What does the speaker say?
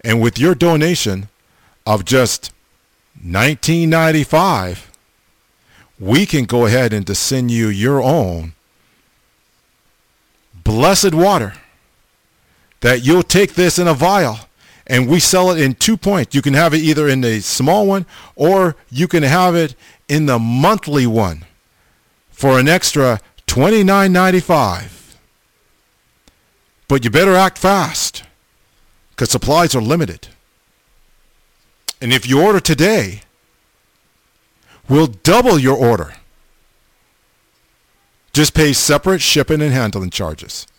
And with your donation of just $19.95, we can go ahead and to send you your own blessed water that you'll take this in a vial, and we sell it in 2 points. You can have it either in the small one or you can have it in the monthly one for an extra $29.95. But you better act fast because supplies are limited. And if you order today, we'll double your order. Just pay separate shipping and handling charges.